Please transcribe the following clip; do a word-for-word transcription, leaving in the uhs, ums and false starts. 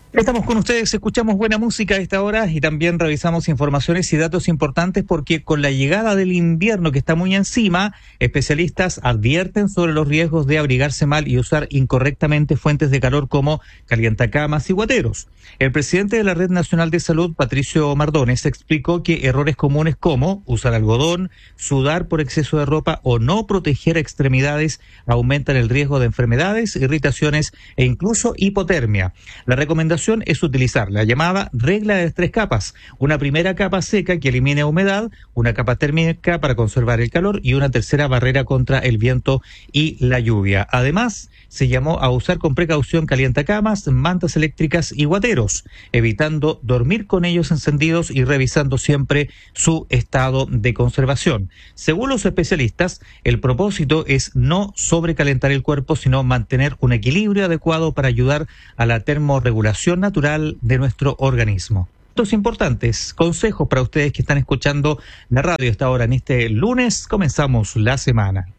Estamos con ustedes, escuchamos buena música a esta hora y también revisamos informaciones y datos importantes porque con la llegada del invierno que está muy encima, especialistas advierten sobre los riesgos de abrigarse mal y usar incorrectamente fuentes de calor como calientacamas y guateros. El presidente de la Red Nacional de Salud, Patricio Mardones, explicó que errores comunes como usar algodón, sudar por exceso de ropa o no proteger extremidades aumentan el riesgo de enfermedades, irritaciones e incluso hipotermia. La recomendación es utilizar la llamada regla de tres capas, una primera capa seca que elimine humedad, una capa térmica para conservar el calor y una tercera barrera contra el viento y la lluvia. Además, se llamó a usar con precaución calientacamas, mantas eléctricas y guateros, evitando dormir con ellos encendidos y revisando siempre su estado de conservación. Según los especialistas, el propósito es no sobrecalentar el cuerpo, sino mantener un equilibrio adecuado para ayudar a la termorregulación natural de nuestro organismo. Datos importantes, consejos para ustedes que están escuchando la radio a esta hora en este lunes. Comenzamos la semana.